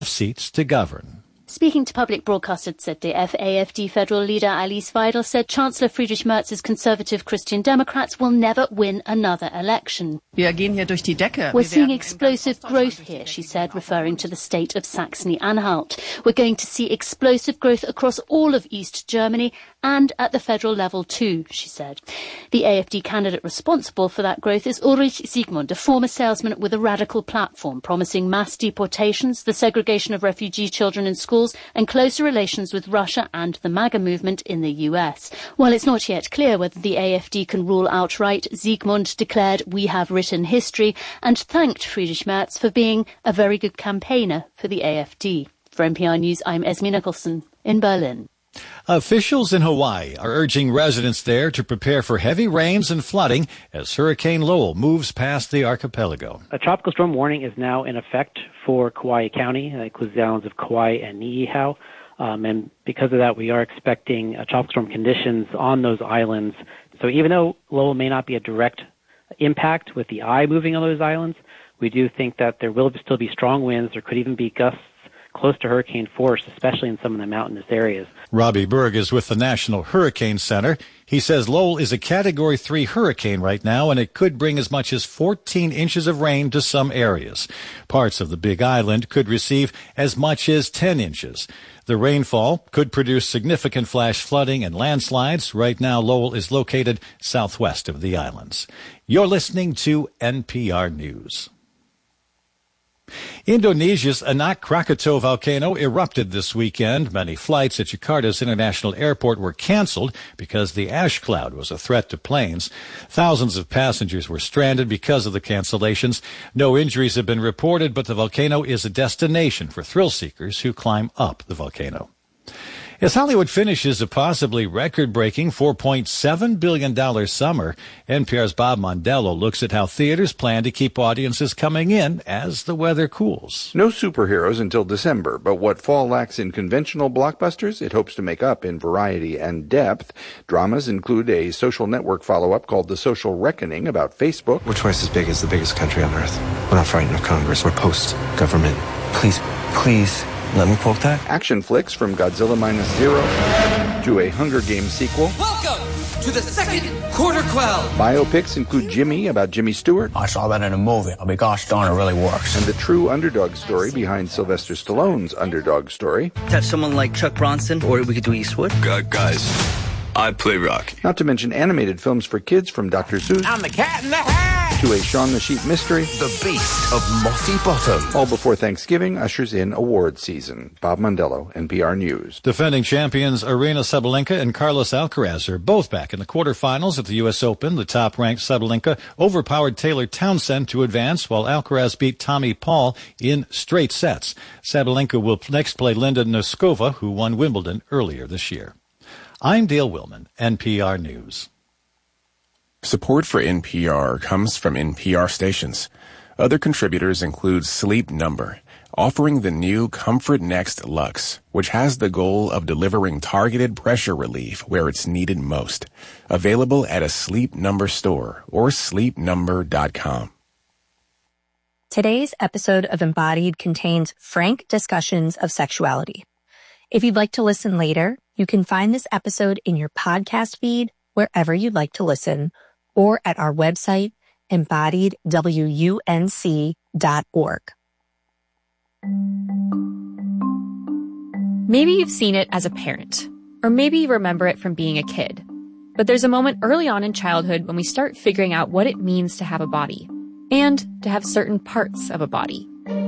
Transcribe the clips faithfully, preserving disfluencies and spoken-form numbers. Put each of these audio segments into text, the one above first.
seats to govern. Speaking to public broadcaster Z D F, A F D federal leader Alice Weidel said Chancellor Friedrich Merz's conservative Christian Democrats will never win another election. We're seeing explosive growth here, she said, referring to the state of Saxony-Anhalt. We're going to see explosive growth across all of East Germany and at the federal level too, she said. The A F D candidate responsible for that growth is Ulrich Siegmund, a former salesman with a radical platform promising mass deportations, the segregation of refugee children in schools, and closer relations with Russia and the MAGA movement in the U S. While it's not yet clear whether the A F D can rule outright, Siegmund declared, "We have written history," and thanked Friedrich Merz for being a very good campaigner for the A F D. For N P R News, I'm Esme Nicholson in Berlin. Officials in Hawaii are urging residents there to prepare for heavy rains and flooding as Hurricane Lowell moves past the archipelago. A tropical storm warning is now in effect for Kauai County. That includes the islands of Kauai and Niihau. Um, and because of that, we are expecting uh, tropical storm conditions on those islands. So even though Lowell may not be a direct impact with the eye moving on those islands, we do think that there will still be strong winds. There could even be gusts close to hurricane force, especially in some of the mountainous areas. Robbie Berg is with the National Hurricane Center. He says Lowell is a Category three hurricane right now, and it could bring as much as fourteen inches of rain to some areas. Parts of the Big Island could receive as much as ten inches. The rainfall could produce significant flash flooding and landslides. Right now, Lowell is located southwest of the islands. You're listening to N P R News. Indonesia's Anak Krakatau volcano erupted this weekend. Many flights at Jakarta's International Airport were canceled because the ash cloud was a threat to planes. Thousands of passengers were stranded because of the cancellations. No injuries have been reported, but the volcano is a destination for thrill seekers who climb up the volcano. As Hollywood finishes a possibly record-breaking four point seven billion dollars summer, N P R's Bob Mondello looks at how theaters plan to keep audiences coming in as the weather cools. No superheroes until December, but what fall lacks in conventional blockbusters, it hopes to make up in variety and depth. Dramas include a social network follow-up called The Social Reckoning about Facebook. We're twice as big as the biggest country on earth. We're not frightened of Congress. We're post-government. Please, please... let me poke that. Action flicks from Godzilla Minus Zero to a Hunger Games sequel. Welcome to the second Quarter Quell. Biopics include Jimmy about Jimmy Stewart. I saw that in a movie. I'll be gosh darn, it really works. And the true underdog story behind Sylvester Stallone's underdog story. That's someone like Chuck Bronson, or we could do Eastwood. God, guys, I play Rocky. Not to mention animated films for kids from Doctor Seuss. I'm the cat in the hat. To a Shaun the Sheep mystery. The Beast of Mossy Bottom. All before Thanksgiving ushers in award season. Bob Mondello, N P R News. Defending champions Aryna Sabalenka and Carlos Alcaraz are both back in the quarterfinals at the U S Open. The top-ranked Sabalenka overpowered Taylor Townsend to advance, while Alcaraz beat Tommy Paul in straight sets. Sabalenka will next play Linda Noskova, who won Wimbledon earlier this year. I'm Dale Willman, N P R News. Support for N P R comes from N P R stations. Other contributors include Sleep Number, offering the new Comfort Next Luxe, which has the goal of delivering targeted pressure relief where it's needed most. Available at a Sleep Number store or sleep number dot com. Today's episode of Embodied contains frank discussions of sexuality. If you'd like to listen later, you can find this episode in your podcast feed wherever you'd like to listen, or at our website, embodied w u n c dot org. Maybe you've seen it as a parent, or maybe you remember it from being a kid. But there's a moment early on in childhood when we start figuring out what it means to have a body, and to have certain parts of a body.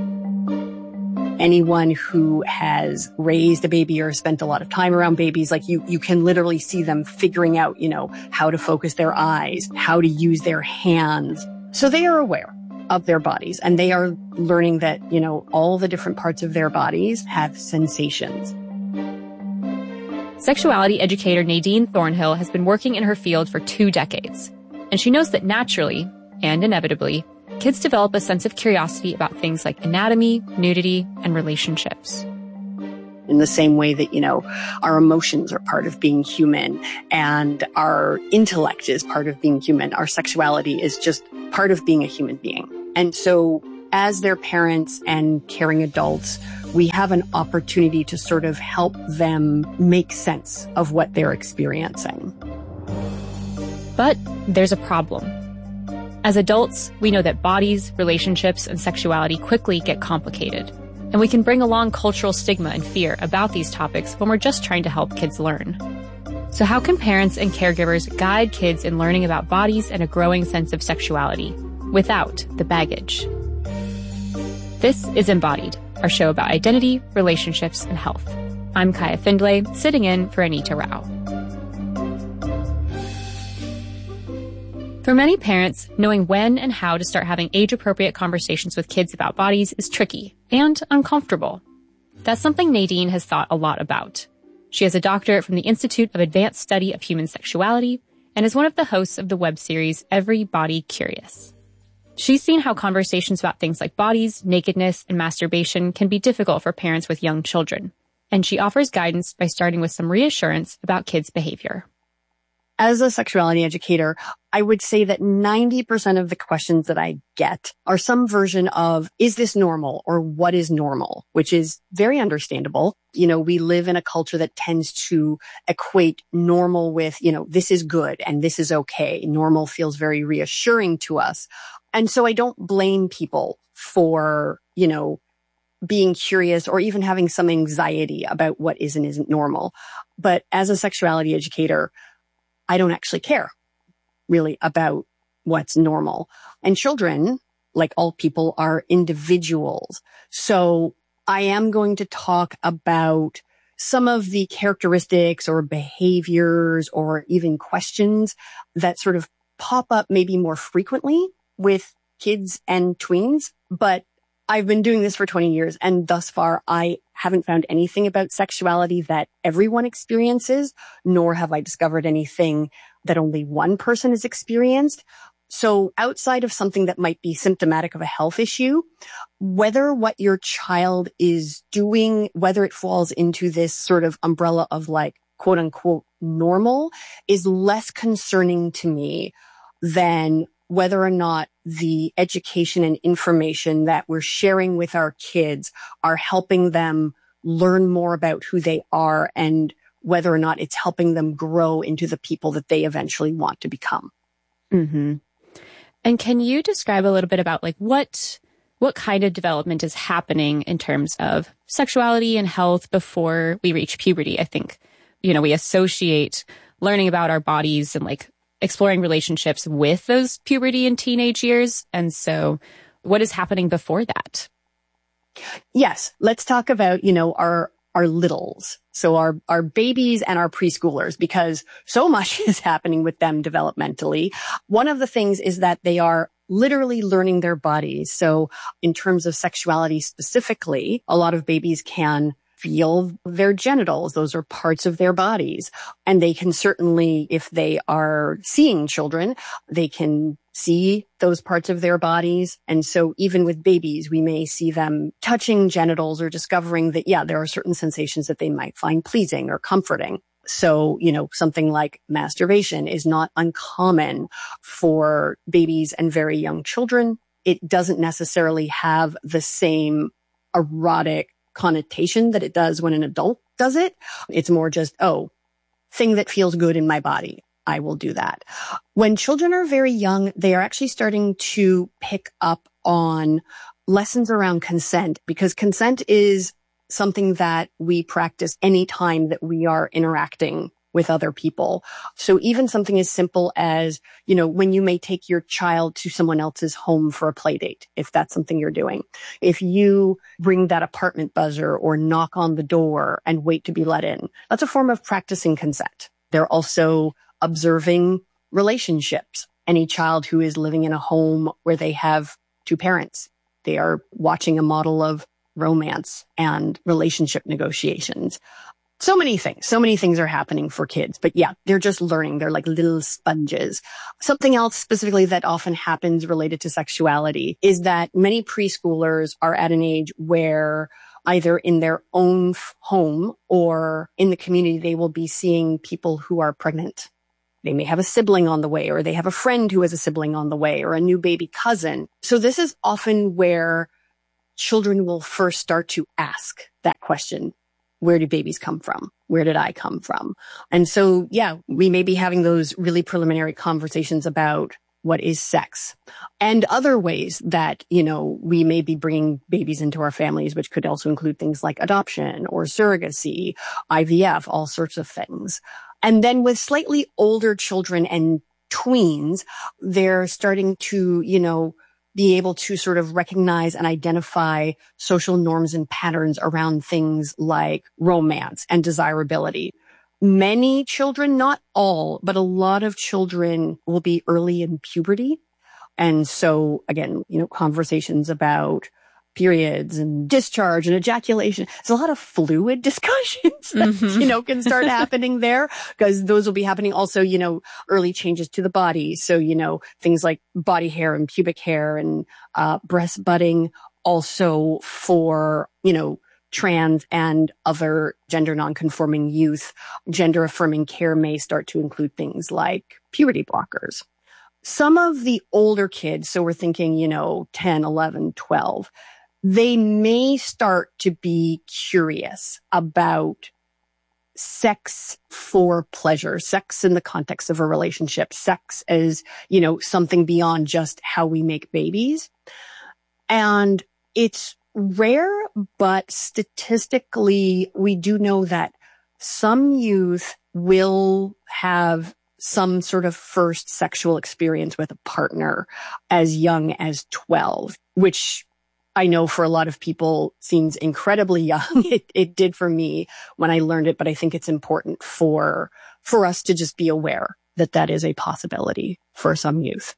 Anyone who has raised a baby or spent a lot of time around babies, like you, you can literally see them figuring out, you know, how to focus their eyes, how to use their hands. So they are aware of their bodies, and they are learning that, you know, all the different parts of their bodies have sensations. Sexuality educator Nadine Thornhill has been working in her field for two decades, and she knows that naturally, and inevitably, kids develop a sense of curiosity about things like anatomy, nudity, and relationships. In the same way that, you know, our emotions are part of being human and our intellect is part of being human, our sexuality is just part of being a human being. And so as their parents and caring adults, we have an opportunity to sort of help them make sense of what they're experiencing. But there's a problem. As adults, we know that bodies, relationships, and sexuality quickly get complicated. And we can bring along cultural stigma and fear about these topics when we're just trying to help kids learn. So how can parents and caregivers guide kids in learning about bodies and a growing sense of sexuality without the baggage? This is Embodied, our show about identity, relationships, and health. I'm Kaya Findlay, sitting in for Anita Rao. For many parents, knowing when and how to start having age-appropriate conversations with kids about bodies is tricky and uncomfortable. That's something Nadine has thought a lot about. She has a doctorate from the Institute of Advanced Study of Human Sexuality and is one of the hosts of the web series Every Body Curious. She's seen how conversations about things like bodies, nakedness, and masturbation can be difficult for parents with young children, and she offers guidance by starting with some reassurance about kids' behavior. As a sexuality educator, I would say that ninety percent of the questions that I get are some version of, is this normal, or what is normal, which is very understandable. You know, we live in a culture that tends to equate normal with, you know, this is good and this is okay. Normal feels very reassuring to us. And so I don't blame people for, you know, being curious or even having some anxiety about what is and isn't normal. But as a sexuality educator, I don't actually care really about what's normal. And children, like all people, are individuals. So I am going to talk about some of the characteristics or behaviors or even questions that sort of pop up maybe more frequently with kids and tweens. But I've been doing this for twenty years, and thus far I haven't found anything about sexuality that everyone experiences, nor have I discovered anything that only one person has experienced. So outside of something that might be symptomatic of a health issue, whether what your child is doing, whether it falls into this sort of umbrella of like, quote unquote, normal, is less concerning to me than whether or not the education and information that we're sharing with our kids are helping them learn more about who they are and whether or not it's helping them grow into the people that they eventually want to become. Mm-hmm. And can you describe a little bit about like what what kind of development is happening in terms of sexuality and health before we reach puberty? I think, you know, we associate learning about our bodies and like exploring relationships with those puberty and teenage years. And so what is happening before that? Yes. Let's talk about, you know, our, our littles. So our, our babies and our preschoolers, because so much is happening with them developmentally. One of the things is that they are literally learning their bodies. So in terms of sexuality specifically, a lot of babies can feel their genitals. Those are parts of their bodies. And they can certainly, if they are seeing children, they can see those parts of their bodies. And so even with babies, we may see them touching genitals or discovering that, yeah, there are certain sensations that they might find pleasing or comforting. So, you know, something like masturbation is not uncommon for babies and very young children. It doesn't necessarily have the same erotic connotation that it does when an adult does it. It's more just, oh, thing that feels good in my body. I will do that. When children are very young, they are actually starting to pick up on lessons around consent, because consent is something that we practice anytime that we are interacting with other people. So even something as simple as, you know, when you may take your child to someone else's home for a play date, if that's something you're doing. If you ring that apartment buzzer or knock on the door and wait to be let in, that's a form of practicing consent. They're also observing relationships. Any child who is living in a home where they have two parents, they are watching a model of romance and relationship negotiations. So many things, so many things are happening for kids, but yeah, they're just learning. They're like little sponges. Something else specifically that often happens related to sexuality is that many preschoolers are at an age where either in their own home or in the community, they will be seeing people who are pregnant. They may have a sibling on the way, or they have a friend who has a sibling on the way, or a new baby cousin. So this is often where children will first start to ask that question. Where do babies come from? Where did I come from? And so, yeah, we may be having those really preliminary conversations about what is sex and other ways that, you know, we may be bringing babies into our families, which could also include things like adoption or surrogacy, I V F, all sorts of things. And then with slightly older children and tweens, they're starting to, you know, be able to sort of recognize and identify social norms and patterns around things like romance and desirability. Many children, not all, but a lot of children will be early in puberty. And so, again, you know, conversations about periods and discharge and ejaculation. There's a lot of fluid discussions that, mm-hmm. you know, can start happening there, because those will be happening also, you know, early changes to the body. So, you know, things like body hair and pubic hair and, uh, breast budding, also for, you know, trans and other gender nonconforming youth. Gender affirming care may start to include things like puberty blockers. Some of the older kids, so we're thinking, you know, ten, eleven, twelve, they may start to be curious about sex for pleasure, sex in the context of a relationship, sex as, you know, something beyond just how we make babies. And it's rare, but statistically, we do know that some youth will have some sort of first sexual experience with a partner as young as twelve, which I know for a lot of people seems incredibly young. It, it did for me when I learned it, but I think it's important for, for us to just be aware that that is a possibility for some youth.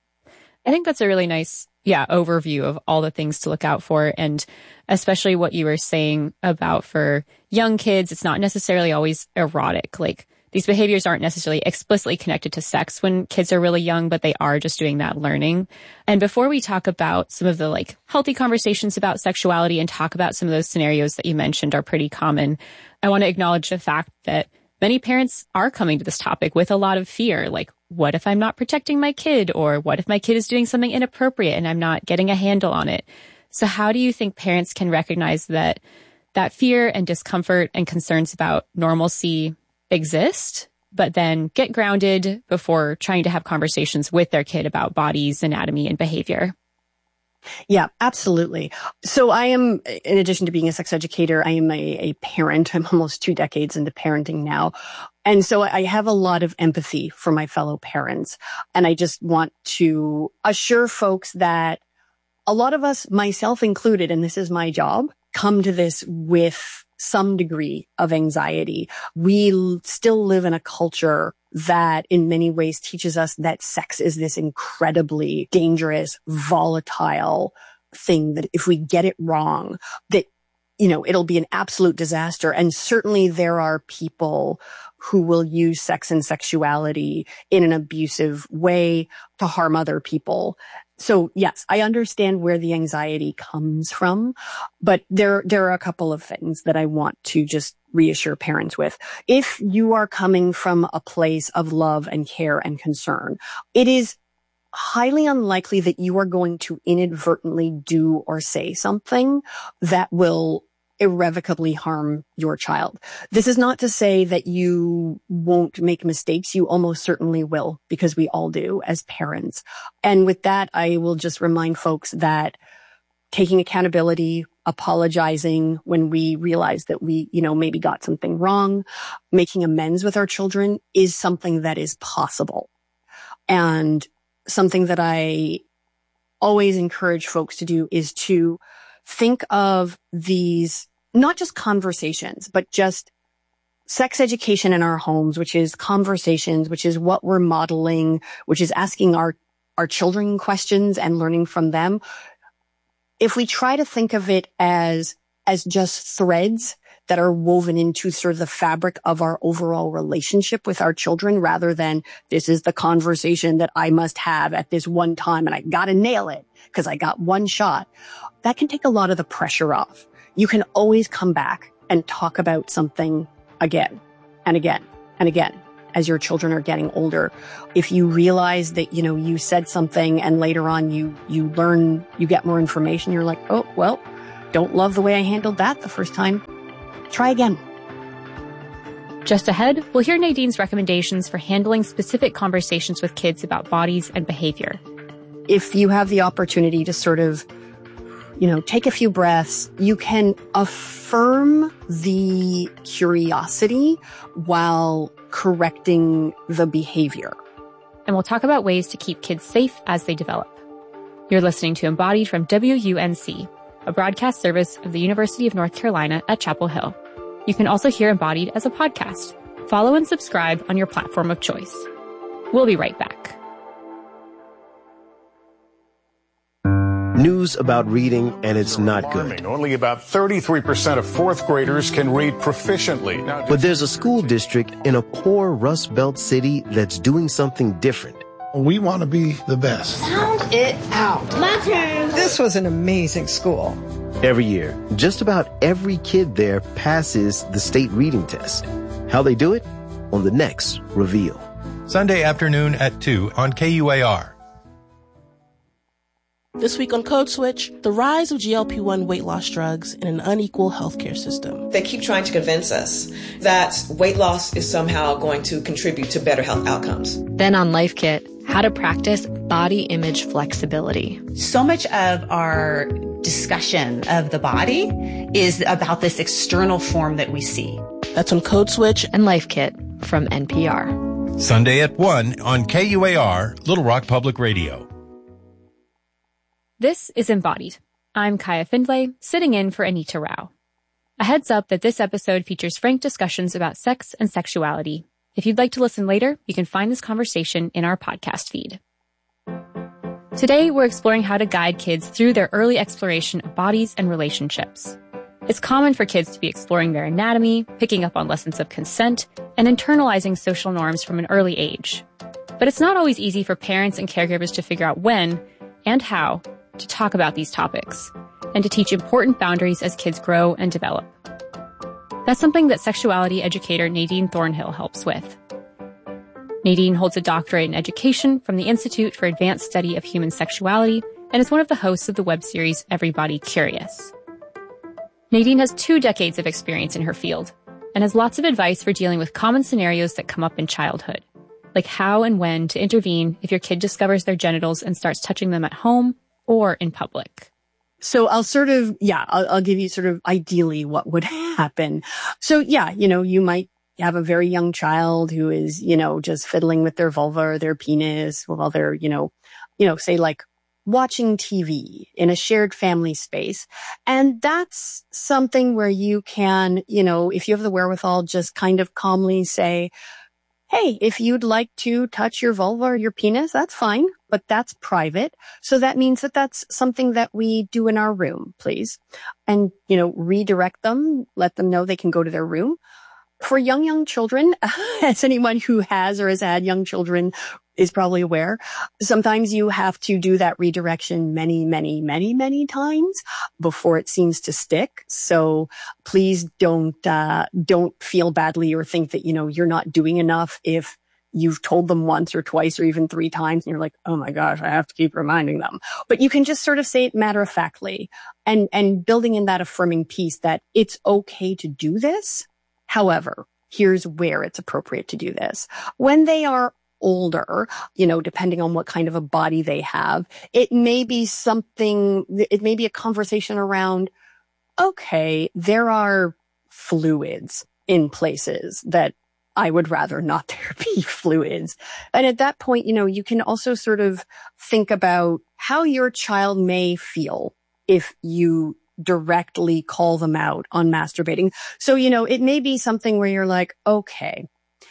I think that's a really nice, yeah, overview of all the things to look out for. And especially what you were saying about for young kids, it's not necessarily always erotic. Like, these behaviors aren't necessarily explicitly connected to sex when kids are really young, but they are just doing that learning. And before we talk about some of the like healthy conversations about sexuality and talk about some of those scenarios that you mentioned are pretty common, I want to acknowledge the fact that many parents are coming to this topic with a lot of fear. Like, what if I'm not protecting my kid? Or what if my kid is doing something inappropriate and I'm not getting a handle on it? So how do you think parents can recognize that that fear and discomfort and concerns about normalcy exist, but then get grounded before trying to have conversations with their kid about bodies, anatomy, and behavior? Yeah, absolutely. So I am, in addition to being a sex educator, I am a, a parent. I'm almost two decades into parenting now. And so I have a lot of empathy for my fellow parents. And I just want to assure folks that a lot of us, myself included, and this is my job, come to this with some degree of anxiety. We l- still live in a culture that in many ways teaches us that sex is this incredibly dangerous, volatile thing that if we get it wrong, that, you know, it'll be an absolute disaster. And certainly there are people who will use sex and sexuality in an abusive way to harm other people. So yes, I understand where the anxiety comes from, but there, there are a couple of things that I want to just reassure parents with. If you are coming from a place of love and care and concern, it is highly unlikely that you are going to inadvertently do or say something that will irrevocably harm your child. This is not to say that you won't make mistakes. You almost certainly will, because we all do as parents. And with that, I will just remind folks that taking accountability, apologizing when we realize that we, you know, maybe got something wrong, making amends with our children is something that is possible. And something that I always encourage folks to do is to think of these, not just conversations, but just sex education in our homes, which is conversations, which is what we're modeling, which is asking our, our children questions and learning from them. If we try to think of it as, as just threads that are woven into sort of the fabric of our overall relationship with our children, rather than this is the conversation that I must have at this one time and I gotta nail it because I got one shot, that can take a lot of the pressure off. You can always come back and talk about something again and again and again as your children are getting older. If you realize that, you know, you said something and later on you, you learn, you get more information, you're like, oh, well, don't love the way I handled that the first time. Try again. Just ahead, we'll hear Nadine's recommendations for handling specific conversations with kids about bodies and behavior. If you have the opportunity to sort of, you know, take a few breaths, you can affirm the curiosity while correcting the behavior. And we'll talk about ways to keep kids safe as they develop. You're listening to Embodied from W U N C, a broadcast service of the University of North Carolina at Chapel Hill. You can also hear Embodied as a podcast. Follow and subscribe on your platform of choice. We'll be right back. News about reading, and it's not good. Only about thirty-three percent of fourth graders can read proficiently. But there's a school district in a poor Rust Belt city that's doing something different. We want to be the best. Sound it out. My turn. This was an amazing school. Every year, just about every kid there passes the state reading test. How they do it? On the next Reveal. Sunday afternoon at two on K U A R. This week on Code Switch, the rise of G L P one weight loss drugs in an unequal healthcare system. They keep trying to convince us that weight loss is somehow going to contribute to better health outcomes. Then on Life Kit, how to practice body image flexibility. So much of our discussion of the body is about this external form that we see. That's on Code Switch and Life Kit from N P R. Sunday at one on K U A R, Little Rock Public Radio. This is Embodied. I'm Kaya Findlay, sitting in for Anita Rao. A heads up that this episode features frank discussions about sex and sexuality. If you'd like to listen later, you can find this conversation in our podcast feed. Today, we're exploring how to guide kids through their early exploration of bodies and relationships. It's common for kids to be exploring their anatomy, picking up on lessons of consent, and internalizing social norms from an early age. But it's not always easy for parents and caregivers to figure out when and how to talk about these topics, and to teach important boundaries as kids grow and develop. That's something that sexuality educator Nadine Thornhill helps with. Nadine holds a doctorate in education from the Institute for Advanced Study of Human Sexuality and is one of the hosts of the web series Everybody Curious. Nadine has two decades of experience in her field and has lots of advice for dealing with common scenarios that come up in childhood, like how and when to intervene if your kid discovers their genitals and starts touching them at home or in public. So I'll sort of, yeah, I'll, I'll give you sort of ideally what would happen. So yeah, you know, you might have a very young child who is, you know, just fiddling with their vulva or their penis while they're, you know, you know, say like watching T V in a shared family space. And that's something where you can, you know, if you have the wherewithal, just kind of calmly say, hey, if you'd like to touch your vulva or your penis, that's fine, but that's private. So that means that that's something that we do in our room, please. And, you know, redirect them, let them know they can go to their room. For young, young children, as anyone who has or has had young children is probably aware, sometimes you have to do that redirection many, many, many, many times before it seems to stick. So please don't, uh, don't feel badly or think that, you know, you're not doing enough if you've told them once or twice or even three times and you're like, oh my gosh, I have to keep reminding them. But you can just sort of say it matter of factly and, and building in that affirming piece that it's okay to do this. However, here's where it's appropriate to do this. When they are older, you know, depending on what kind of a body they have, it may be something, it may be a conversation around, okay, there are fluids in places that I would rather not there be fluids. And at that point, you know, you can also sort of think about how your child may feel if you directly call them out on masturbating. So, you know, it may be something where you're like, okay,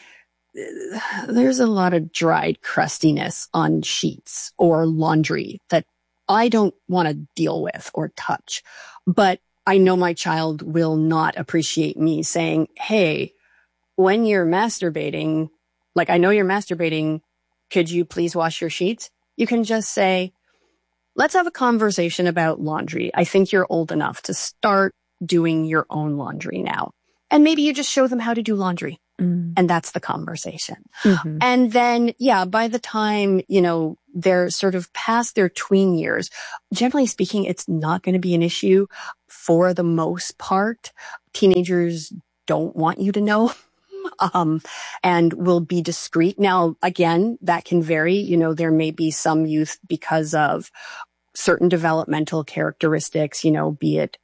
there's a lot of dried crustiness on sheets or laundry that I don't want to deal with or touch. But I know my child will not appreciate me saying, hey, when you're masturbating, like I know you're masturbating, could you please wash your sheets? You can just say, let's have a conversation about laundry. I think you're old enough to start doing your own laundry now. And maybe you just show them how to do laundry. Mm. And that's the conversation. Mm-hmm. And then, yeah, by the time, you know, they're sort of past their tween years, generally speaking, it's not going to be an issue for the most part. Teenagers don't want you to know, um, and will be discreet. Now, again, that can vary. You know, there may be some youth because of certain developmental characteristics, you know, be it,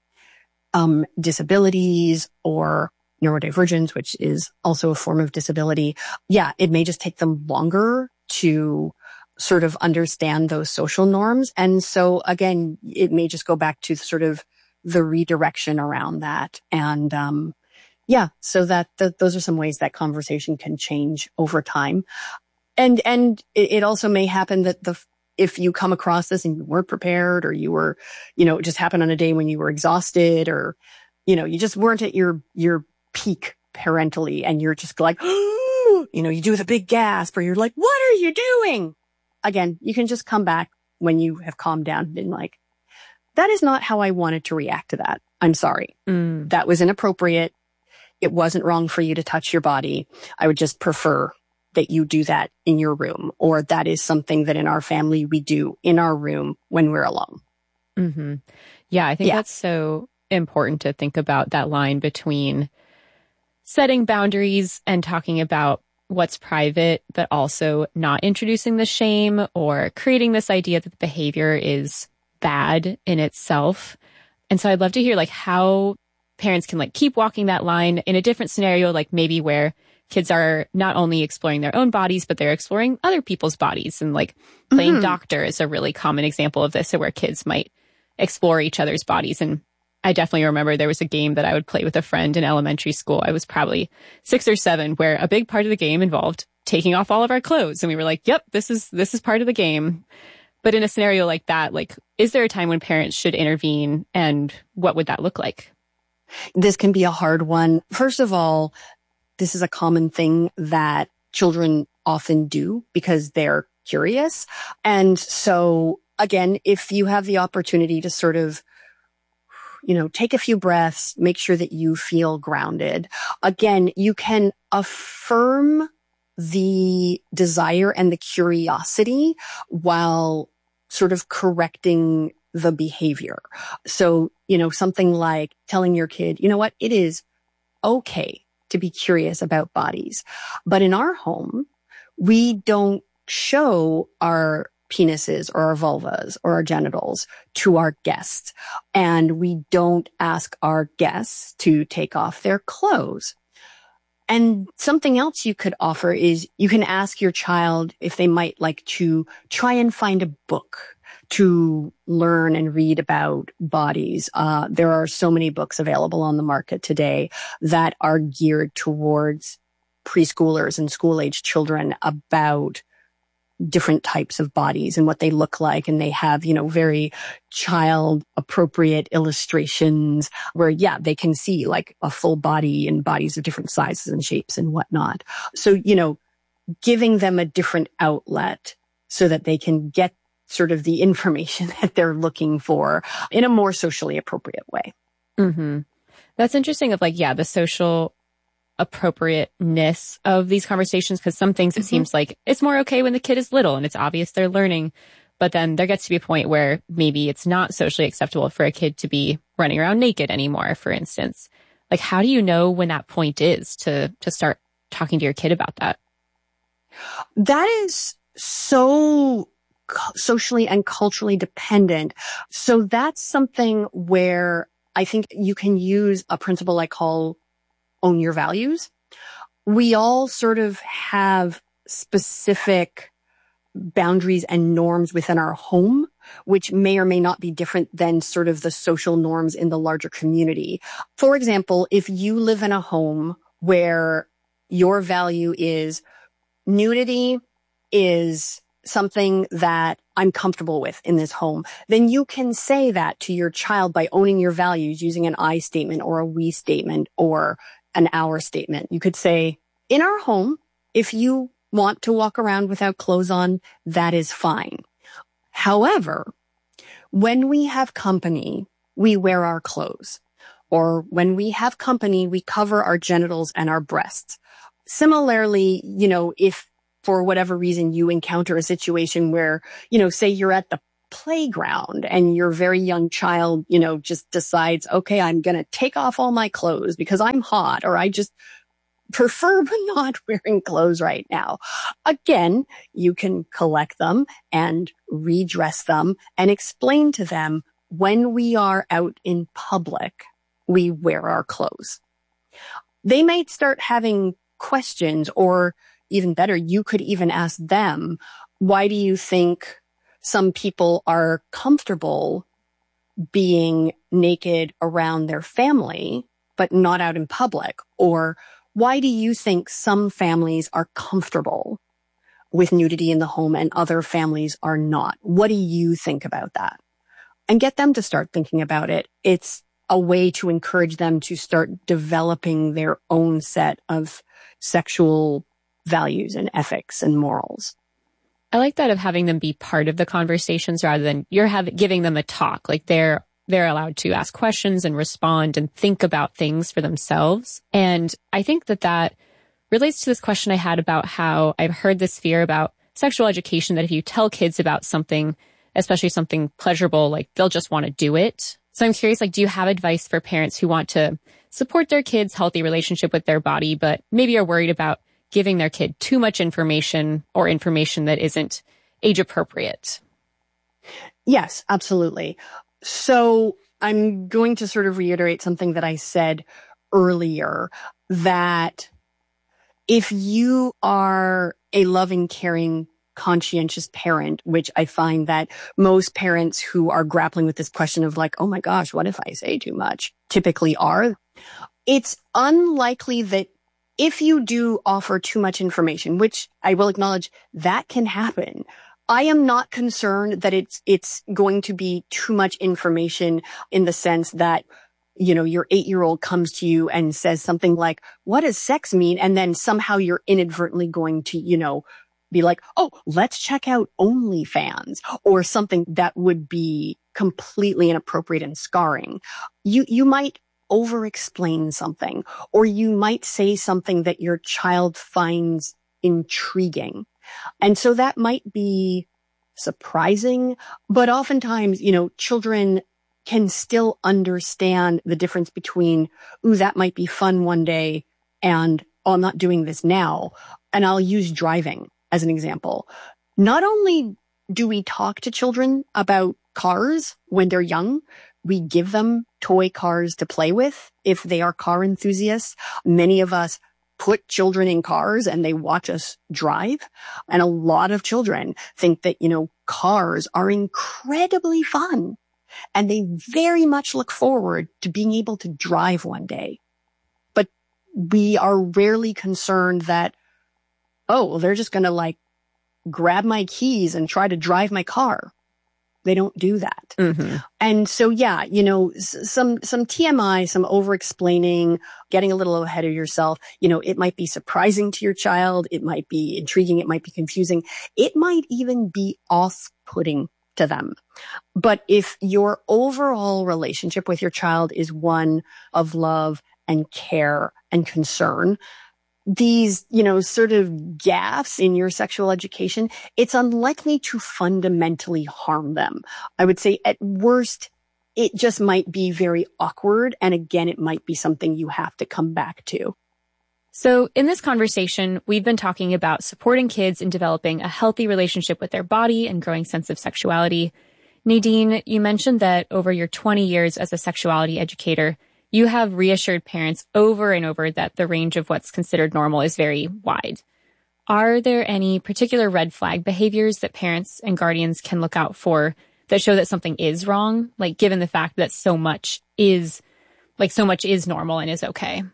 um, disabilities or neurodivergence, which is also a form of disability. Yeah, it may just take them longer to sort of understand those social norms. And so again, it may just go back to sort of the redirection around that. And, um, yeah, so that the, those are some ways that conversation can change over time. And, and it, it also may happen that the, if you come across this and you weren't prepared, or you were, you know, it just happened on a day when you were exhausted, or, you know, you just weren't at your, your peak parentally, and you're just like, you know, you do the big gasp, or you're like, what are you doing? Again, you can just come back when you have calmed down and been like, that is not how I wanted to react to that. I'm sorry. Mm. That was inappropriate. It wasn't wrong for you to touch your body. I would just prefer that you do that in your room, or that is something that in our family we do in our room when we're alone. Mm-hmm. Yeah, I think yeah. that's so important to think about, that line between setting boundaries and talking about what's private, but also not introducing the shame or creating this idea that the behavior is bad in itself. And so I'd love to hear like how parents can like keep walking that line in a different scenario, like maybe where kids are not only exploring their own bodies, but they're exploring other people's bodies. And like playing mm-hmm. doctor is a really common example of this, so where kids might explore each other's bodies. And I definitely remember there was a game that I would play with a friend in elementary school. I was probably six or seven, where a big part of the game involved taking off all of our clothes. And we were like, yep, this is, this is part of the game. But in a scenario like that, like, is there a time when parents should intervene, and what would that look like? This can be a hard one. First of all, this is a common thing that children often do because they're curious. And so again, if you have the opportunity to sort of, you know, take a few breaths, make sure that you feel grounded. Again, you can affirm the desire and the curiosity while sort of correcting the behavior. So, you know, something like telling your kid, you know what, it is okay to be curious about bodies. But in our home, we don't show our penises or our vulvas or our genitals to our guests. And we don't ask our guests to take off their clothes. And something else you could offer is you can ask your child if they might like to try and find a book to learn and read about bodies. Uh, there are so many books available on the market today that are geared towards preschoolers and school-age children about different types of bodies and what they look like. And they have, you know, very child appropriate illustrations where, yeah, they can see like a full body and bodies of different sizes and shapes and whatnot. So, you know, giving them a different outlet so that they can get sort of the information that they're looking for in a more socially appropriate way. Mm-hmm. That's interesting of like, yeah, the social appropriateness of these conversations, because some things it mm-hmm. seems like it's more okay when the kid is little and it's obvious they're learning, but then there gets to be a point where maybe it's not socially acceptable for a kid to be running around naked anymore, for instance. Like, how do you know when that point is to to start talking to your kid about that? That is so socially and culturally dependent. So that's something where I think you can use a principle I call own your values. We all sort of have specific boundaries and norms within our home, which may or may not be different than sort of the social norms in the larger community. For example, if you live in a home where your value is nudity is something that I'm comfortable with in this home, then you can say that to your child by owning your values using an I statement or a we statement or an our statement. You could say, in our home, if you want to walk around without clothes on, that is fine. However, when we have company, we wear our clothes. Or when we have company, we cover our genitals and our breasts. Similarly, you know, if for whatever reason you encounter a situation where, you know, say you're at the playground and your very young child, you know, just decides, okay, I'm going to take off all my clothes because I'm hot, or I just prefer not wearing clothes right now. Again, you can collect them and redress them and explain to them when we are out in public, we wear our clothes. They might start having questions, or even better, you could even ask them, why do you think some people are comfortable being naked around their family, but not out in public? Or why do you think some families are comfortable with nudity in the home and other families are not? What do you think about that? And get them to start thinking about it. It's a way to encourage them to start developing their own set of sexual values and ethics and morals. I like that of having them be part of the conversations rather than you're having, giving them a talk. Like they're, they're allowed to ask questions and respond and think about things for themselves. And I think that that relates to this question I had about how I've heard this fear about sexual education, that if you tell kids about something, especially something pleasurable, like they'll just want to do it. So I'm curious, like, do you have advice for parents who want to support their kids' healthy relationship with their body, but maybe are worried about giving their kid too much information or information that isn't age appropriate? Yes, absolutely. So I'm going to sort of reiterate something that I said earlier, that if you are a loving, caring, conscientious parent, which I find that most parents who are grappling with this question of like, oh my gosh, what if I say too much, typically are, it's unlikely that if you do offer too much information, which I will acknowledge that can happen, I am not concerned that it's, it's going to be too much information in the sense that, you know, your eight-year-old comes to you and says something like, what does sex mean? And then somehow you're inadvertently going to, you know, be like, oh, let's check out OnlyFans, or something that would be completely inappropriate and scarring. You, you might over-explain something, or you might say something that your child finds intriguing. And so that might be surprising, but oftentimes, you know, children can still understand the difference between, ooh, that might be fun one day, and, oh, I'm not doing this now. And I'll use driving as an example. Not only do we talk to children about cars when they're young, we give them toy cars to play with if they are car enthusiasts. Many of us put children in cars and they watch us drive. And a lot of children think that, you know, cars are incredibly fun, and they very much look forward to being able to drive one day. But we are rarely concerned that, oh, well, they're just going to like grab my keys and try to drive my car. They don't do that. Mm-hmm. And so, yeah, you know, some, some T M I, some over-explaining, getting a little ahead of yourself. You know, it might be surprising to your child. It might be intriguing. It might be confusing. It might even be off-putting to them. But if your overall relationship with your child is one of love and care and concern, these, you know, sort of gaffes in your sexual education, it's unlikely to fundamentally harm them. I would say at worst, it just might be very awkward. And again, it might be something you have to come back to. So in this conversation, we've been talking about supporting kids in developing a healthy relationship with their body and growing sense of sexuality. Nadine, you mentioned that over your twenty years as a sexuality educator, you have reassured parents over and over that the range of what's considered normal is very wide. Are there any particular red flag behaviors that parents and guardians can look out for that show that something is wrong? Like, given the fact that so much is, like, so much is normal and is okay.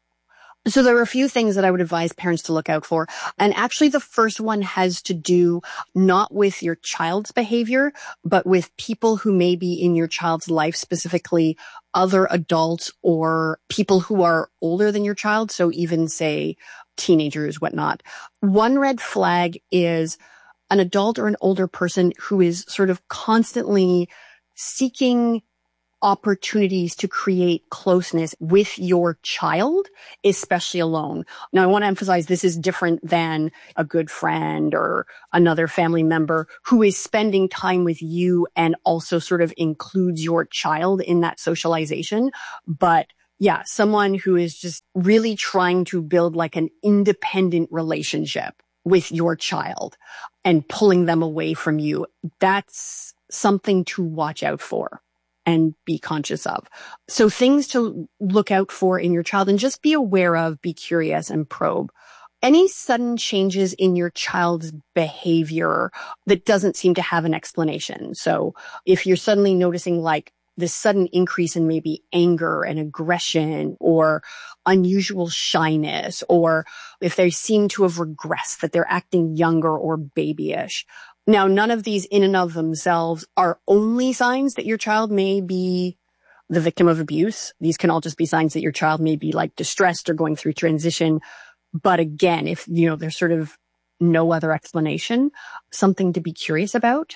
So there are a few things that I would advise parents to look out for. And actually the first one has to do not with your child's behavior, but with people who may be in your child's life, specifically other adults or people who are older than your child. So even say teenagers, whatnot. One red flag is an adult or an older person who is sort of constantly seeking opportunities to create closeness with your child, especially alone. Now, I want to emphasize this is different than a good friend or another family member who is spending time with you and also sort of includes your child in that socialization. But yeah, someone who is just really trying to build like an independent relationship with your child and pulling them away from you. That's something to watch out for and be conscious of. So things to look out for in your child and just be aware of, be curious and probe. Any sudden changes in your child's behavior that doesn't seem to have an explanation. So if you're suddenly noticing like this sudden increase in maybe anger and aggression or unusual shyness, or if they seem to have regressed, that they're acting younger or babyish. Now, none of these in and of themselves are only signs that your child may be the victim of abuse. These can all just be signs that your child may be like distressed or going through transition. But again, if, you know, there's sort of no other explanation, something to be curious about.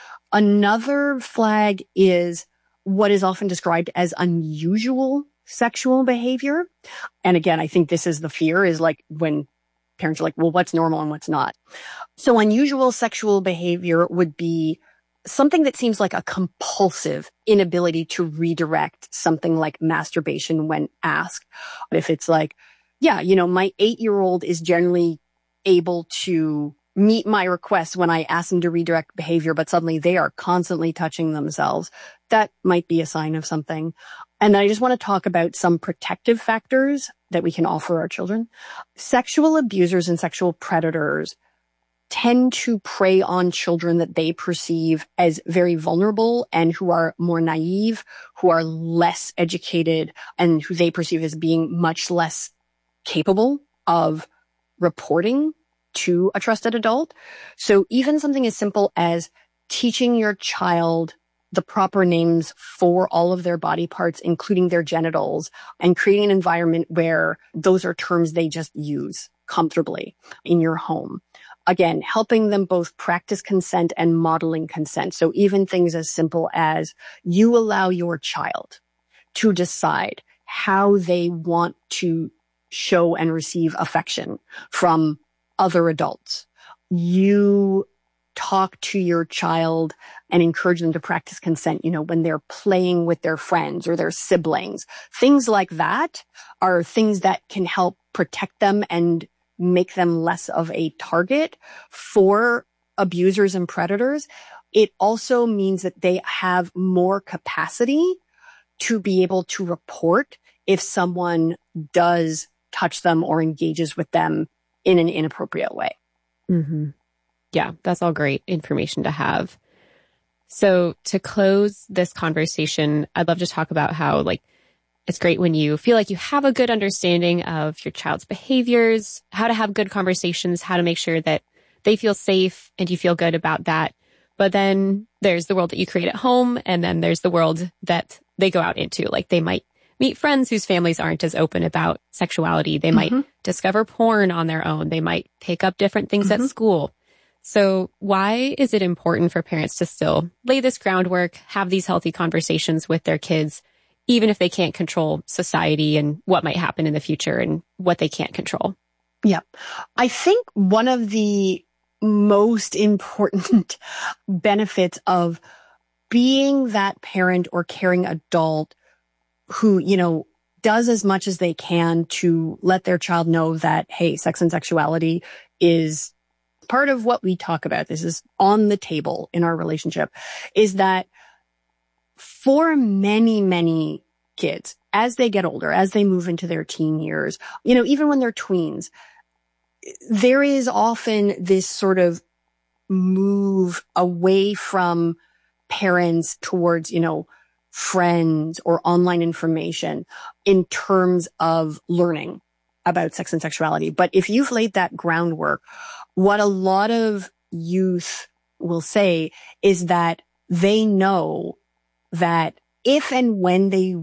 Another flag is what is often described as unusual sexual behavior. And again, I think this is the fear, is like when parents are like, well, what's normal and what's not? So unusual sexual behavior would be something that seems like a compulsive inability to redirect something like masturbation when asked. If it's like, yeah, you know, my eight-year-old is generally able to meet my request when I ask them to redirect behavior, but suddenly they are constantly touching themselves. That might be a sign of something. And I just want to talk about some protective factors that we can offer our children. Sexual abusers and sexual predators tend to prey on children that they perceive as very vulnerable and who are more naive, who are less educated, and who they perceive as being much less capable of reporting to a trusted adult. So even something as simple as teaching your child the proper names for all of their body parts, including their genitals, and creating an environment where those are terms they just use comfortably in your home. Again, helping them both practice consent and modeling consent. So even things as simple as you allow your child to decide how they want to show and receive affection from other adults. You talk to your child and encourage them to practice consent, you know, when they're playing with their friends or their siblings. Things like that are things that can help protect them and make them less of a target for abusers and predators. It also means that they have more capacity to be able to report if someone does touch them or engages with them in an inappropriate way. Mm-hmm. Yeah, that's all great information to have. So to close this conversation, I'd love to talk about how, like, it's great when you feel like you have a good understanding of your child's behaviors, how to have good conversations, how to make sure that they feel safe and you feel good about that. But then there's the world that you create at home, and then there's the world that they go out into. Like, they might meet friends whose families aren't as open about sexuality. They mm-hmm. might discover porn on their own. They might pick up different things mm-hmm. at school. So why is it important for parents to still lay this groundwork, have these healthy conversations with their kids, even if they can't control society and what might happen in the future and what they can't control? Yeah. I think one of the most important benefits of being that parent or caring adult who, you know, does as much as they can to let their child know that, hey, sex and sexuality is part of what we talk about. This is on the table in our relationship, is that for many, many kids, as they get older, as they move into their teen years, you know, even when they're tweens, there is often this sort of move away from parents towards, you know, friends or online information in terms of learning about sex and sexuality. But if you've laid that groundwork, what a lot of youth will say is that they know that if and when they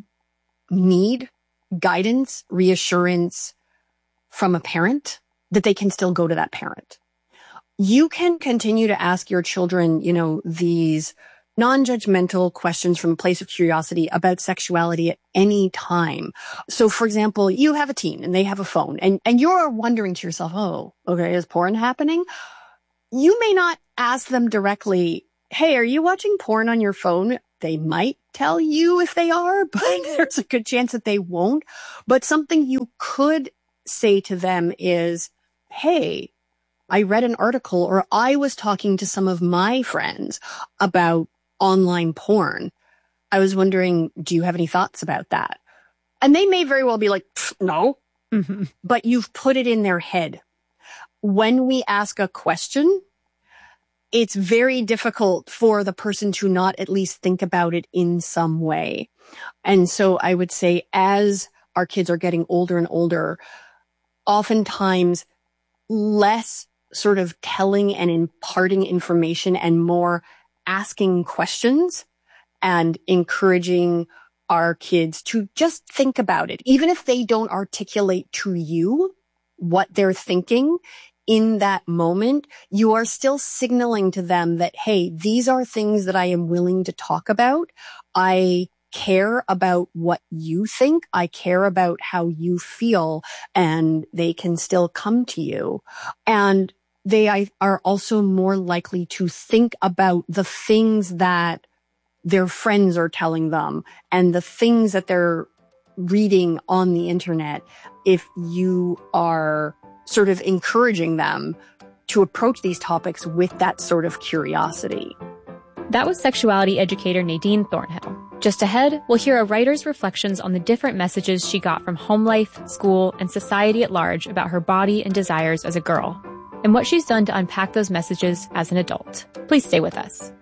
need guidance, reassurance from a parent, that they can still go to that parent. You can continue to ask your children, you know, these non-judgmental questions from a place of curiosity about sexuality at any time. So, for example, you have a teen and they have a phone and, and you're wondering to yourself, oh, okay, is porn happening? You may not ask them directly, hey, are you watching porn on your phone? They might tell you if they are, but there's a good chance that they won't. But something you could say to them is, hey, I read an article or I was talking to some of my friends about online porn. I was wondering, do you have any thoughts about that? And they may very well be like, no, mm-hmm. But you've put it in their head. When we ask a question, it's very difficult for the person to not at least think about it in some way. And so I would say as our kids are getting older and older, oftentimes less sort of telling and imparting information and more asking questions and encouraging our kids to just think about it. Even if they don't articulate to you what they're thinking in that moment, you are still signaling to them that, hey, these are things that I am willing to talk about. I care about what you think. I care about how you feel, and they can still come to you. And they are also more likely to think about the things that their friends are telling them and the things that they're reading on the internet if you are sort of encouraging them to approach these topics with that sort of curiosity. That was sexuality educator Nadine Thornhill. Just ahead, we'll hear a writer's reflections on the different messages she got from home life, school, and society at large about her body and desires as a girl, and what she's done to unpack those messages as an adult. Please stay with us.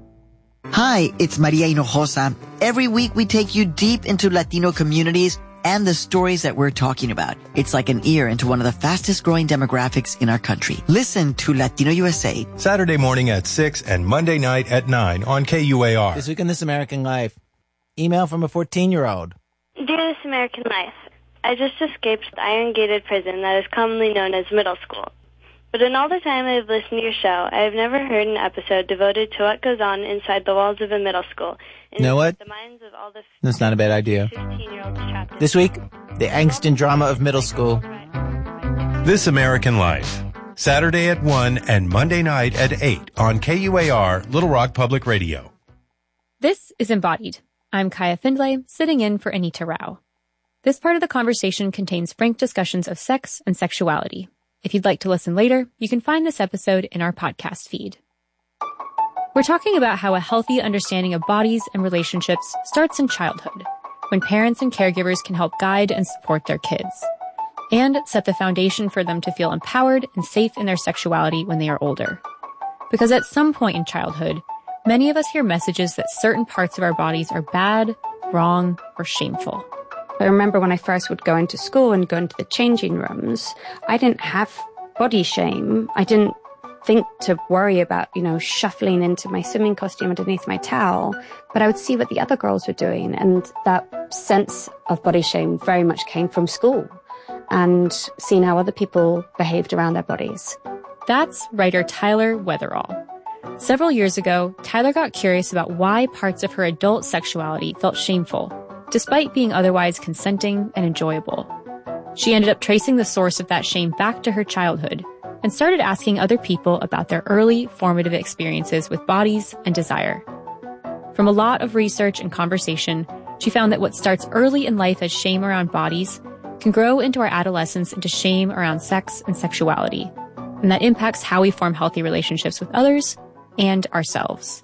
Hi, it's Maria Hinojosa. Every week we take you deep into Latino communities and the stories that we're talking about. It's like an ear into one of the fastest growing demographics in our country. Listen to Latino U S A. Saturday morning at six and Monday night at nine on K U A R. This week in This American Life. Email from a fourteen-year-old. Dear This American Life, I just escaped the iron-gated prison that is commonly known as middle school. But in all the time I've listened to your show, I have never heard an episode devoted to what goes on inside the walls of a middle school. You know what? The minds of all the That's not a bad idea. This week, the angst and drama of middle school. This American Life. Saturday at one and Monday night at eight on K U A R, Little Rock Public Radio. This is Embodied. I'm Kaya Findlay, sitting in for Anita Rao. This part of the conversation contains frank discussions of sex and sexuality. If you'd like to listen later, you can find this episode in our podcast feed. We're talking about how a healthy understanding of bodies and relationships starts in childhood, when parents and caregivers can help guide and support their kids, and set the foundation for them to feel empowered and safe in their sexuality when they are older. Because at some point in childhood, many of us hear messages that certain parts of our bodies are bad, wrong, or shameful. I remember when I first would go into school and go into the changing rooms, I didn't have body shame. I didn't think to worry about, you know, shuffling into my swimming costume underneath my towel. But I would see what the other girls were doing. And that sense of body shame very much came from school and seeing how other people behaved around their bodies. That's writer Tyler Weatherall. Several years ago, Tyler got curious about why parts of her adult sexuality felt shameful, despite being otherwise consenting and enjoyable. She ended up tracing the source of that shame back to her childhood and started asking other people about their early formative experiences with bodies and desire. From a lot of research and conversation, she found that what starts early in life as shame around bodies can grow into our adolescence into shame around sex and sexuality, and that impacts how we form healthy relationships with others and ourselves.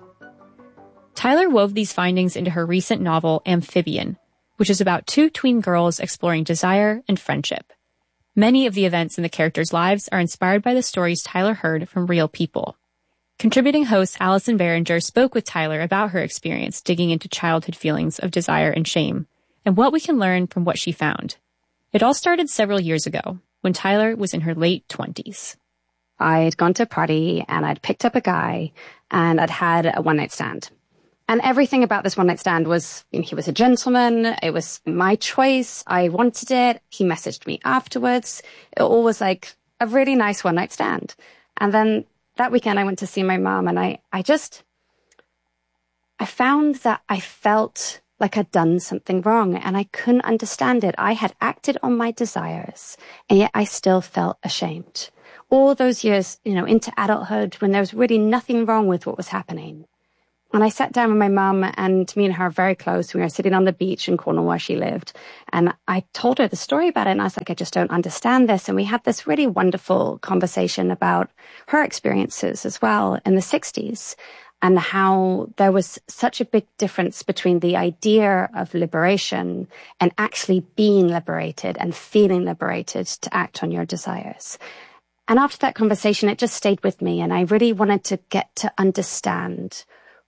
Tyler wove these findings into her recent novel, Amphibian, which is about two tween girls exploring desire and friendship. Many of the events in the characters' lives are inspired by the stories Tyler heard from real people. Contributing host Allison Behringer spoke with Tyler about her experience digging into childhood feelings of desire and shame, and what we can learn from what she found. It all started several years ago, when Tyler was in her late twenties. I'd gone to a party, and I'd picked up a guy, and I'd had a one-night stand. And everything about this one-night stand was, you know, he was a gentleman. It was my choice. I wanted it. He messaged me afterwards. It all was like a really nice one-night stand. And then that weekend I went to see my mom, and I, I just, I found that I felt like I'd done something wrong and I couldn't understand it. I had acted on my desires and yet I still felt ashamed. All those years, you know, into adulthood when there was really nothing wrong with what was happening. And I sat down with my mum, and me and her are very close. We were sitting on the beach in Cornwall where she lived. And I told her the story about it. And I was like, I just don't understand this. And we had this really wonderful conversation about her experiences as well in the sixties and how there was such a big difference between the idea of liberation and actually being liberated and feeling liberated to act on your desires. And after that conversation, it just stayed with me. And I really wanted to get to understand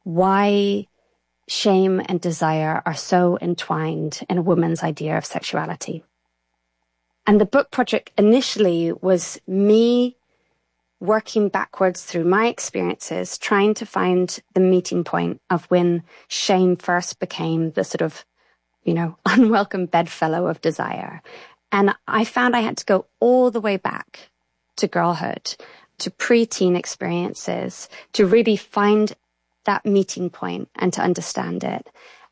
why shame and desire are so entwined in a woman's idea of sexuality. And the book project initially was me working backwards through my experiences, trying to find the meeting point of when shame first became the sort of, you know, unwelcome bedfellow of desire. And I found I had to go all the way back to girlhood, to preteen experiences, to really find that meeting point and to understand it.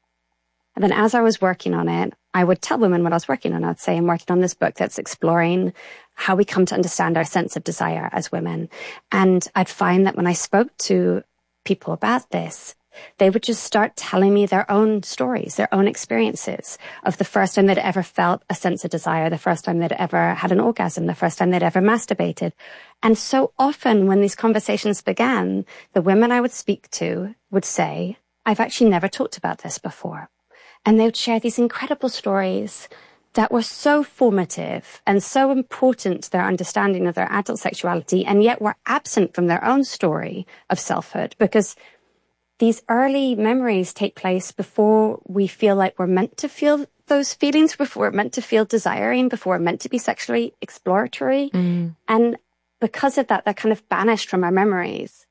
And then as I was working on it, I would tell women what I was working on. I'd say, I'm working on this book that's exploring how we come to understand our sense of desire as women. And I'd find that when I spoke to people about this, they would just start telling me their own stories, their own experiences of the first time they'd ever felt a sense of desire, the first time they'd ever had an orgasm, the first time they'd ever masturbated. And so often when these conversations began, the women I would speak to would say, I've actually never talked about this before. And they would share these incredible stories that were so formative and so important to their understanding of their adult sexuality, and yet were absent from their own story of selfhood, because these early memories take place before we feel like we're meant to feel those feelings, before we're meant to feel desiring, before we're meant to be sexually exploratory. Mm. And because of that, they're kind of banished from our memories.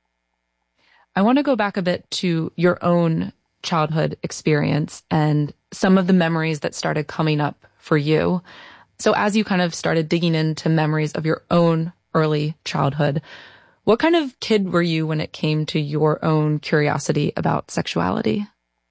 I want to go back a bit to your own childhood experience and some of the memories that started coming up for you. So as you kind of started digging into memories of your own early childhood, what kind of kid were you when it came to your own curiosity about sexuality?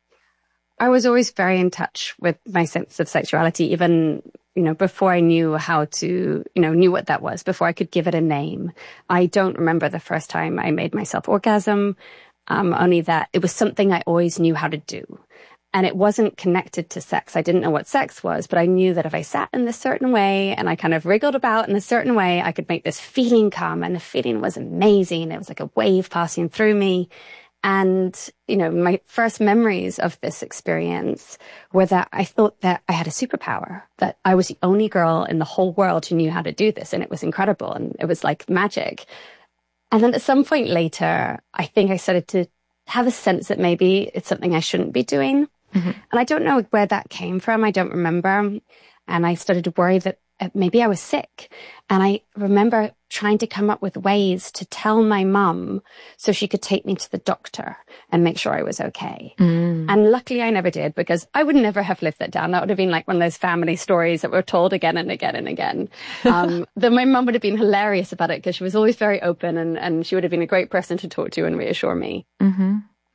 I was always very in touch with my sense of sexuality, even, you know, before I knew how to, you know, knew what that was, before I could give it a name. I don't remember the first time I made myself orgasm, um, only that it was something I always knew how to do. And it wasn't connected to sex. I didn't know what sex was, but I knew that if I sat in this certain way and I kind of wriggled about in a certain way, I could make this feeling come. And the feeling was amazing. It was like a wave passing through me. And, you know, my first memories of this experience were that I thought that I had a superpower, that I was the only girl in the whole world who knew how to do this. And it was incredible. And it was like magic. And then at some point later, I think I started to have a sense that maybe it's something I shouldn't be doing. Mm-hmm. And I don't know where that came from. I don't remember. And I started to worry that maybe I was sick. And I remember trying to come up with ways to tell my mum so she could take me to the doctor and make sure I was okay. Mm. And luckily I never did, because I would never have lived that down. That would have been like one of those family stories that were told again and again and again. Um, then my mum would have been hilarious about it because she was always very open, and, and she would have been a great person to talk to and reassure me. Mm-hmm.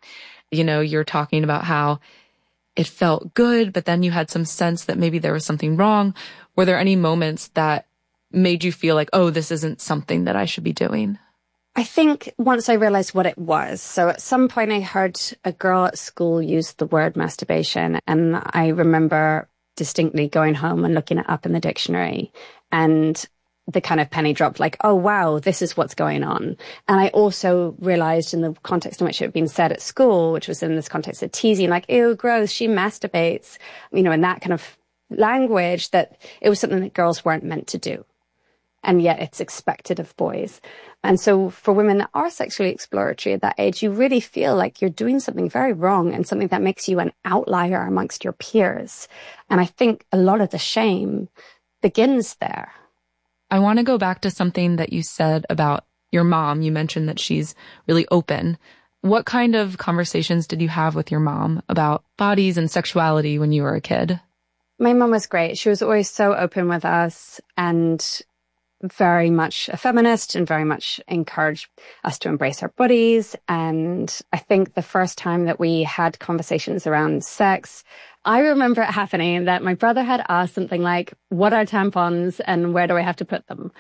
You know, you're talking about how it felt good, but then you had some sense that maybe there was something wrong. Were there any moments that made you feel like, oh, this isn't something that I should be doing? I think once I realized what it was. So at some point I heard a girl at school use the word masturbation. And I remember distinctly going home and looking it up in the dictionary, and the kind of penny dropped, like, oh, wow, this is what's going on. And I also realized in the context in which it had been said at school, which was in this context of teasing, like, ew, gross, she masturbates, you know, in that kind of language, that it was something that girls weren't meant to do. And yet it's expected of boys. And so for women that are sexually exploratory at that age, you really feel like you're doing something very wrong and something that makes you an outlier amongst your peers. And I think a lot of the shame begins there. I want to go back to something that you said about your mom. You mentioned that she's really open. What kind of conversations did you have with your mom about bodies and sexuality when you were a kid? My mom was great. She was always so open with us. And very much a feminist and very much encouraged us to embrace our bodies. And I think the first time that we had conversations around sex, I remember it happening that my brother had asked something like, what are tampons and where do I have to put them?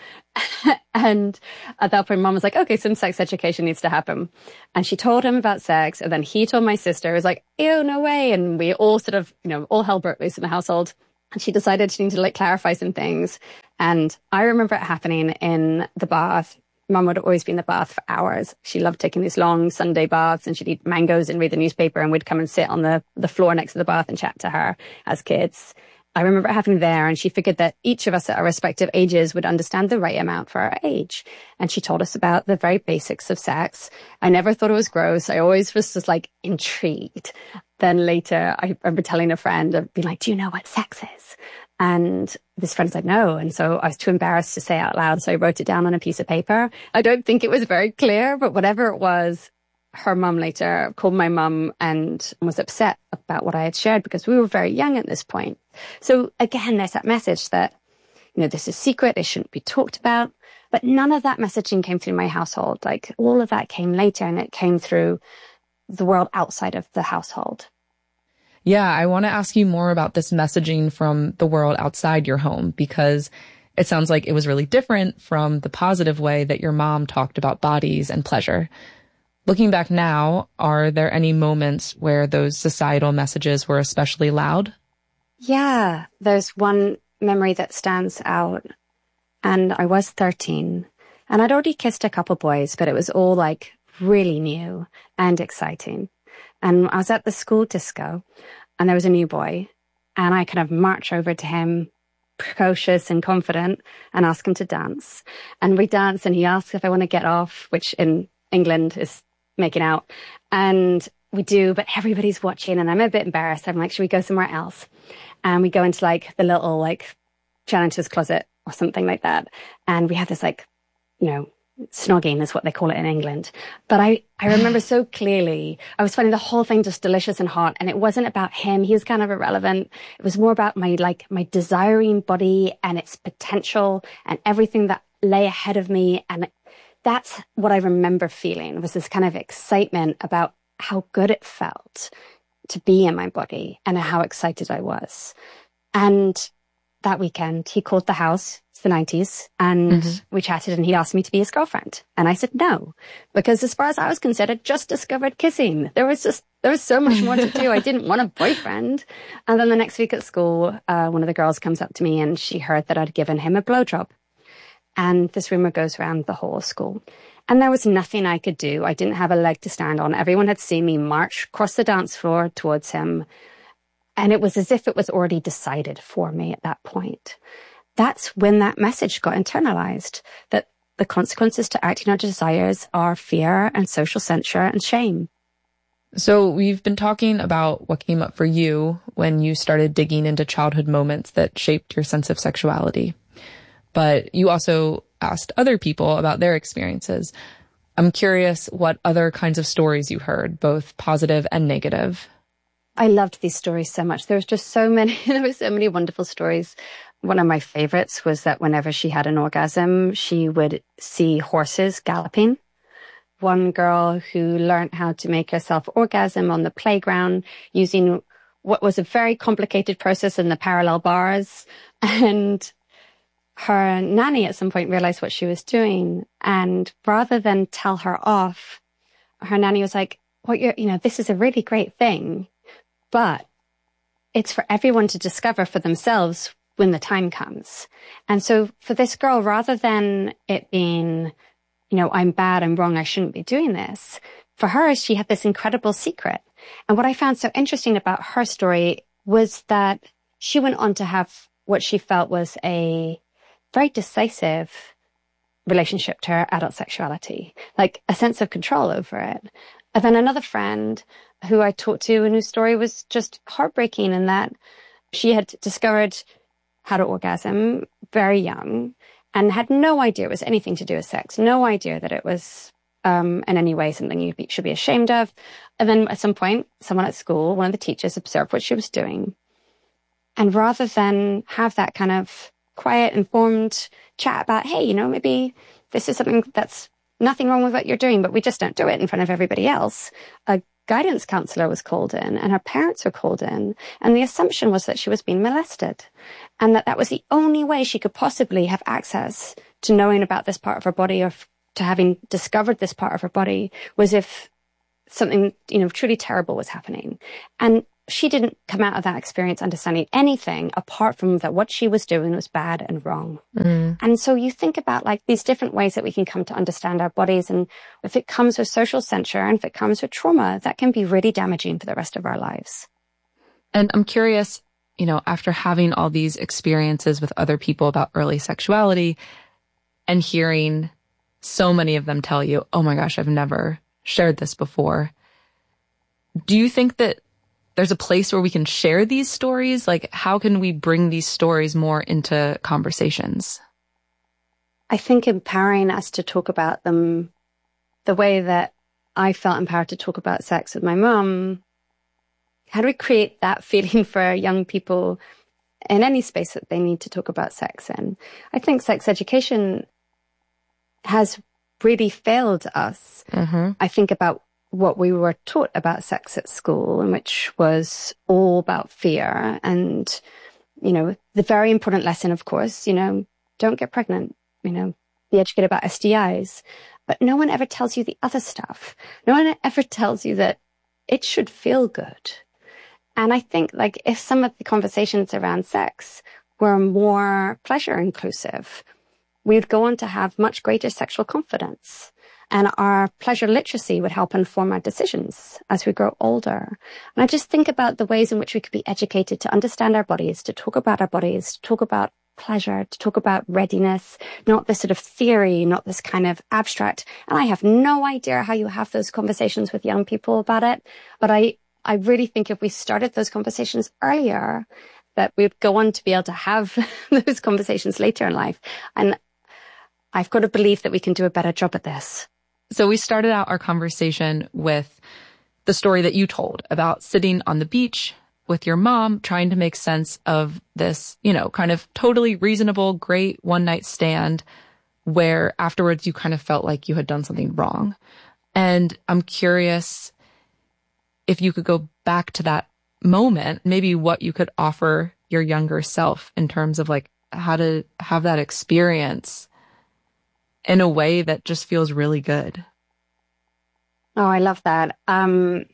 And at that point, Mom was like, okay, some sex education needs to happen. And she told him about sex. And then he told my sister, it was like, ew, no way. And we all sort of, you know, all hell broke loose in the household. And she decided she needed to like clarify some things. And I remember it happening in the bath. Mum would always be in the bath for hours. She loved taking these long Sunday baths, and she'd eat mangoes and read the newspaper, and we'd come and sit on the, the floor next to the bath and chat to her as kids. I remember it happening there, and she figured that each of us at our respective ages would understand the right amount for our age. And she told us about the very basics of sex. I never thought it was gross. I always was just like intrigued. Then later, I remember telling a friend, I'd be like, do you know what sex is? And this friend said no. And so I was too embarrassed to say it out loud. So I wrote it down on a piece of paper. I don't think it was very clear, but whatever it was, her mum later called my mum and was upset about what I had shared because we were very young at this point. So again, there's that message that, you know, this is secret. It shouldn't be talked about. But none of that messaging came through my household. Like all of that came later, and it came through the world outside of the household. Yeah, I want to ask you more about this messaging from the world outside your home, because it sounds like it was really different from the positive way that your mom talked about bodies and pleasure. Looking back now, are there any moments where those societal messages were especially loud? Yeah, there's one memory that stands out. And I was thirteen, and I'd already kissed a couple boys, but it was all like really new and exciting. And I was at the school disco, and there was a new boy, and I kind of march over to him, precocious and confident, and ask him to dance. And we dance, and he asks if I want to get off, which in England is making out. And we do, but everybody's watching, and I'm a bit embarrassed. I'm like, should we go somewhere else? And we go into like the little like janitor's closet or something like that. And we have this like, you know, snogging is what they call it in England. But I, I remember so clearly, I was finding the whole thing just delicious and hot. And it wasn't about him. He was kind of irrelevant. It was more about my, like, my desiring body and its potential and everything that lay ahead of me. And that's what I remember feeling, was this kind of excitement about how good it felt to be in my body and how excited I was. And that weekend, he called the house. The nineties, and mm-hmm. we chatted, and he asked me to be his girlfriend, and I said no, because as far as I was concerned, I'd just discovered kissing. There was just there was so much more to do. I didn't want a boyfriend. And then the next week at school, uh, one of the girls comes up to me, and she heard that I'd given him a blowjob, and this rumor goes around the whole school. And there was nothing I could do. I didn't have a leg to stand on. Everyone had seen me march across the dance floor towards him, and it was as if it was already decided for me at that point. That's when that message got internalized, that the consequences to acting on desires are fear and social censure and shame. So we've been talking about what came up for you when you started digging into childhood moments that shaped your sense of sexuality. But you also asked other people about their experiences. I'm curious what other kinds of stories you heard, both positive and negative. I loved these stories so much. There was just so many, there were so many wonderful stories. One of my favorites was that whenever she had an orgasm, she would see horses galloping. One girl who learned how to make herself orgasm on the playground using what was a very complicated process in the parallel bars. And her nanny at some point realized what she was doing. And rather than tell her off, her nanny was like, well, you're, you know, this is a really great thing, but it's for everyone to discover for themselves when the time comes. And so for this girl, rather than it being, you know, I'm bad, I'm wrong, I shouldn't be doing this, for her, she had this incredible secret. And what I found so interesting about her story was that she went on to have what she felt was a very decisive relationship to her adult sexuality, like a sense of control over it. And then another friend who I talked to and whose story was just heartbreaking in that she had discovered how to orgasm very young and had no idea it was anything to do with sex, no idea that it was um, in any way something you be, should be ashamed of. And then at some point, someone at school, one of the teachers, observed what she was doing. And rather than have that kind of quiet, informed chat about, hey, you know, maybe this is something that's nothing wrong with what you're doing, but we just don't do it in front of everybody else. A guidance counselor was called in and her parents were called in. And the assumption was that she was being molested and that that was the only way she could possibly have access to knowing about this part of her body or f- to having discovered this part of her body was if something, you know, truly terrible was happening. And she didn't come out of that experience understanding anything apart from that what she was doing was bad and wrong. Mm. And so you think about like these different ways that we can come to understand our bodies. And if it comes with social censure and if it comes with trauma, that can be really damaging for the rest of our lives. And I'm curious, you know, after having all these experiences with other people about early sexuality and hearing so many of them tell you, oh my gosh, I've never shared this before. Do you think that there's a place where we can share these stories? Like, how can we bring these stories more into conversations? I think empowering us to talk about them the way that I felt empowered to talk about sex with my mum. How do we create that feeling for young people in any space that they need to talk about sex in? I think sex education has really failed us. Mm-hmm. I think about what we were taught about sex at school, and which was all about fear. And, you know, the very important lesson, of course, you know, don't get pregnant, you know, be educated about S T Is. But no one ever tells you the other stuff. No one ever tells you that it should feel good. And I think, like, if some of the conversations around sex were more pleasure inclusive, we would go on to have much greater sexual confidence. And our pleasure literacy would help inform our decisions as we grow older. And I just think about the ways in which we could be educated to understand our bodies, to talk about our bodies, to talk about pleasure, to talk about readiness, not this sort of theory, not this kind of abstract. And I have no idea how you have those conversations with young people about it. But I, I really think if we started those conversations earlier, that we'd go on to be able to have those conversations later in life. And I've got to believe that we can do a better job at this. So we started out our conversation with the story that you told about sitting on the beach with your mom, trying to make sense of this, you know, kind of totally reasonable, great one night stand where afterwards you kind of felt like you had done something wrong. And I'm curious if you could go back to that moment, maybe what you could offer your younger self in terms of like how to have that experience in a way that just feels really good. Oh, I love that. Um,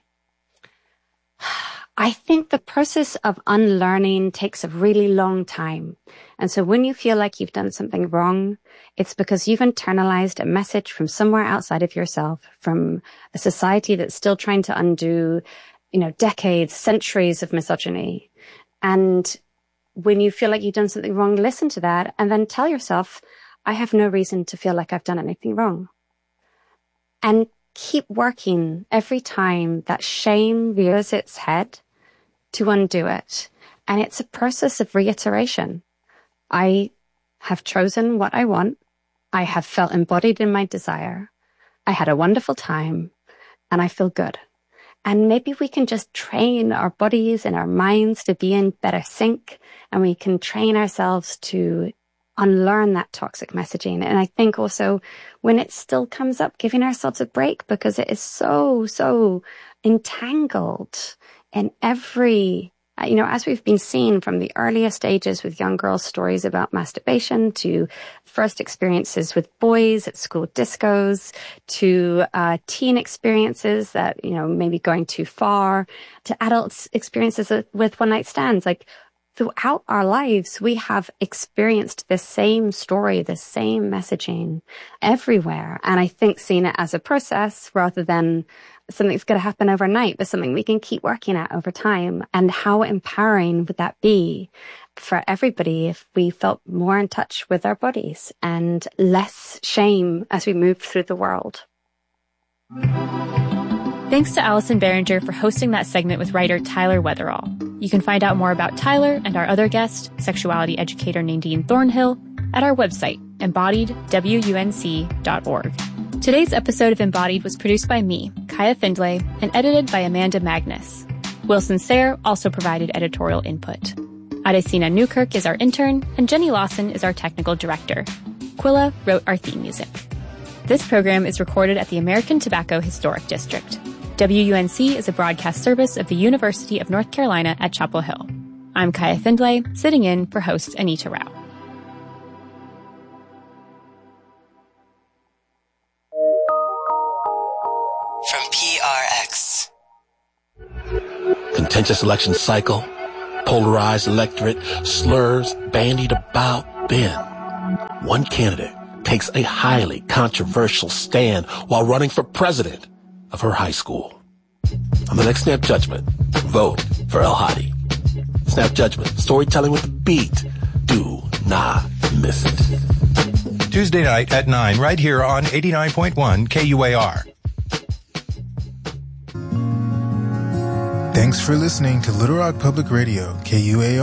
I think the process of unlearning takes a really long time. And so when you feel like you've done something wrong, it's because you've internalized a message from somewhere outside of yourself, from a society that's still trying to undo, you know, decades, centuries of misogyny. And when you feel like you've done something wrong, listen to that and then tell yourself, I have no reason to feel like I've done anything wrong. And keep working every time that shame rears its head to undo it. And it's a process of reiteration. I have chosen what I want. I have felt embodied in my desire. I had a wonderful time and I feel good. And maybe we can just train our bodies and our minds to be in better sync, and we can train ourselves to unlearn that toxic messaging. And I think also when it still comes up, giving ourselves a break, because it is so, so entangled in every, you know, as we've been seeing from the earlier stages with young girls' stories about masturbation, to first experiences with boys at school discos, to uh, teen experiences that, you know, maybe going too far, to adults' experiences with one-night stands. Like, throughout our lives, we have experienced the same story, the same messaging everywhere. And I think seeing it as a process rather than something that's going to happen overnight, but something we can keep working at over time. And how empowering would that be for everybody if we felt more in touch with our bodies and less shame as we move through the world? Thanks to Allison Behringer for hosting that segment with writer Tyler Weatherall. You can find out more about Tyler and our other guest, sexuality educator Nadine Thornhill, at our website, embodied w u n c dot org. Today's episode of Embodied was produced by me, Kaya Findlay, and edited by Amanda Magnus. Wilson Sayre also provided editorial input. Adesina Newkirk is our intern, and Jenny Lawson is our technical director. Quilla wrote our theme music. This program is recorded at the American Tobacco Historic District. W U N C is a broadcast service of the University of North Carolina at Chapel Hill. I'm Kaya Findlay, sitting in for host Anita Rao. From P R X. Contentious election cycle, polarized electorate, slurs bandied about. Then, one candidate takes a highly controversial stand while running for president of her high school. On the next Snap Judgment, vote for El Hadi. Snap Judgment, storytelling with a beat. Do not miss it. Tuesday night at nine, right here on eighty-nine point one K U A R. Thanks for listening to Little Rock Public Radio, K U A R.